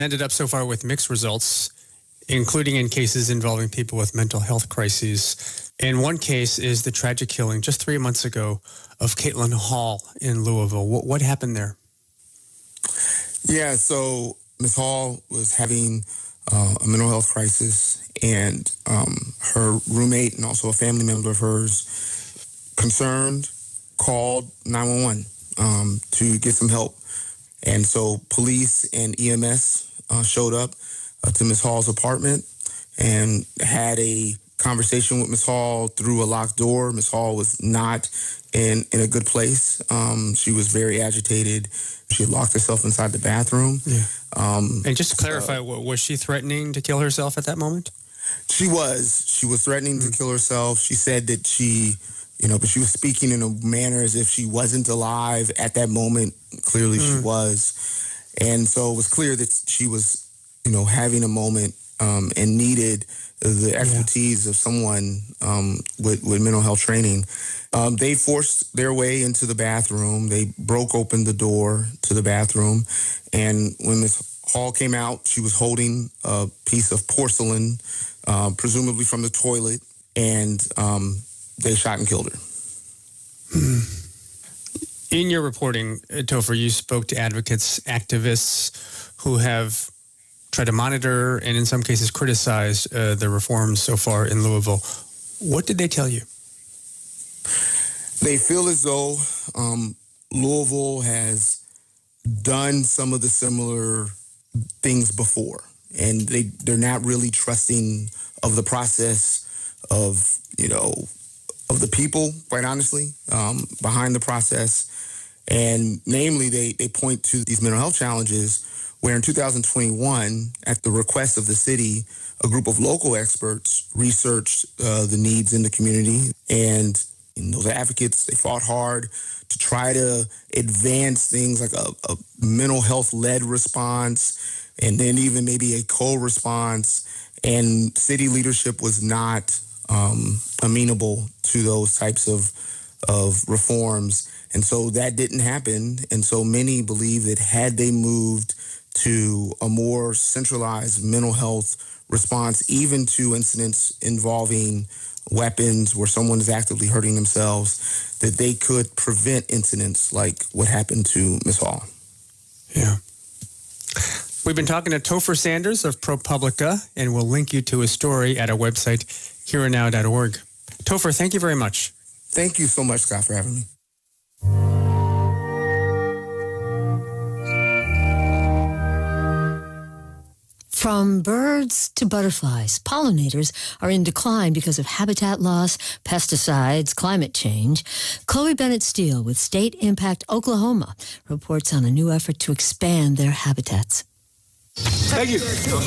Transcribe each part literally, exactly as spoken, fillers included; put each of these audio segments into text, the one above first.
Ended up so far with mixed results, including in cases involving people with mental health crises. And one case is the tragic killing just three months ago of Caitlin Hall in Louisville. What, what happened there? Yeah, so Miz Hall was having uh, a mental health crisis, and um, her roommate and also a family member of hers, concerned, called nine one one um, to get some help. And so police and E M S uh, showed up uh, to Miz Hall's apartment and had a conversation with Miz Hall through a locked door. Miz Hall was not in, in a good place. Um, she was very agitated. She had locked herself inside the bathroom. Yeah. Um, and just to clarify, uh, was she threatening to kill herself at that moment? She was. She was threatening mm-hmm. to kill herself. She said that she, you know, but she was speaking in a manner as if she wasn't alive at that moment. Clearly mm-hmm. she was. And so it was clear that she was, you know, having a moment um, and needed the expertise yeah. of someone um, with, with mental health training. Um, they forced their way into the bathroom. They broke open the door to the bathroom. And when Miz Hall came out, she was holding a piece of porcelain, uh, presumably from the toilet, and um, they shot and killed her. Hmm. In your reporting, Topher, you spoke to advocates, activists who have tried to monitor and in some cases criticize uh, the reforms so far in Louisville. What did they tell you? They feel as though um, Louisville has done some of the similar things before, and they, they're not really trusting of the process of, you know, of the people, quite honestly, um, behind the process. And namely, they, they point to these mental health challenges where in two thousand twenty-one, at the request of the city, a group of local experts researched uh, the needs in the community. And you know, those advocates, they fought hard to try to advance things like a, a mental health-led response and then even maybe a co-response. And city leadership was not um, amenable to those types of, of reforms. And so that didn't happen. And so many believe that had they moved to a more centralized mental health response, even to incidents involving weapons where someone is actively hurting themselves, that they could prevent incidents like what happened to Miz Hall. Yeah. We've been talking to Topher Sanders of ProPublica, and we'll link you to his story at our website, here and now dot org. Topher, thank you very much. Thank you so much, Scott, for having me. From birds to butterflies, pollinators are in decline because of habitat loss, pesticides, climate change. Chloe Bennett Steele with State Impact Oklahoma reports on a new effort to expand their habitats. Thank you.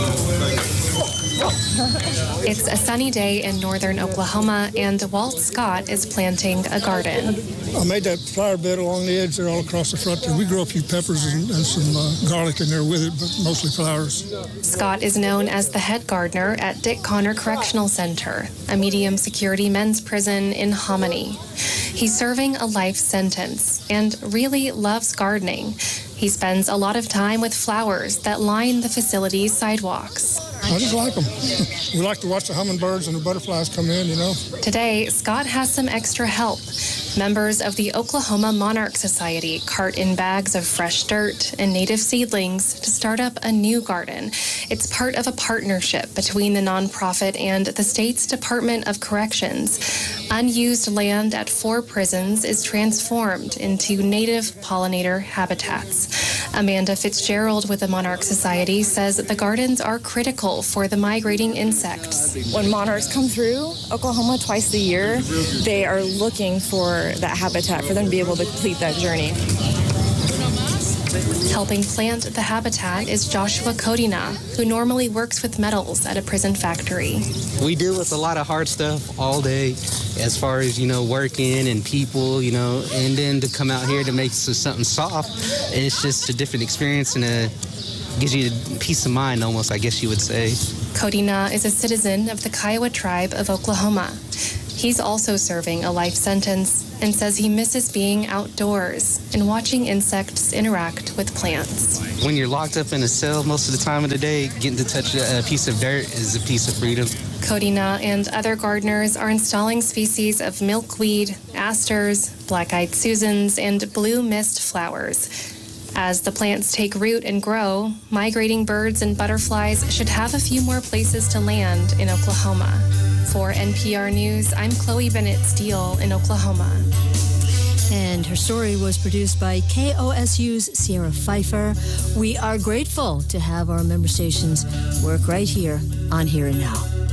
It's a sunny day in northern Oklahoma, and Walt Scott is planting a garden. I made that flower bed along the edge there all across the front there. We grew a few peppers and, and some uh, garlic in there with it, but mostly flowers. Scott is known as the head gardener at Dick Connor Correctional Center, a medium security men's prison in Hominy. He's serving a life sentence and really loves gardening. He spends a lot of time with flowers that line the facility's sidewalks. I just like them. We like to watch the hummingbirds and the butterflies come in, you know. Today, Scott has some extra help. Members of the Oklahoma Monarch Society cart in bags of fresh dirt and native seedlings to start up a new garden. It's part of a partnership between the nonprofit and the state's Department of Corrections. Unused land at four prisons is transformed into native pollinator habitats. Amanda Fitzgerald with the Monarch Society says the gardens are critical for the migrating insects. When monarchs come through Oklahoma twice a year, they are looking for that habitat for them to be able to complete that journey. Helping plant the habitat is Joshua Kodina, who normally works with metals at a prison factory. We deal with a lot of hard stuff all day as far as, you know, working and people, you know, and then to come out here to make something soft, and it's just a different experience and a gives you peace of mind almost, I guess you would say. Kodina is a citizen of the Kiowa tribe of Oklahoma. He's also serving a life sentence and says he misses being outdoors and watching insects interact with plants. When you're locked up in a cell most of the time of the day, getting to touch a piece of dirt is a piece of freedom. Cody Na and other gardeners are installing species of milkweed, asters, black-eyed Susans, and blue mist flowers. As the plants take root and grow, migrating birds and butterflies should have a few more places to land in Oklahoma. For N P R News, I'm Chloe Bennett Steele in Oklahoma. And her story was produced by K O S U's Sierra Pfeiffer. We are grateful to have our member stations work right here on Here and Now.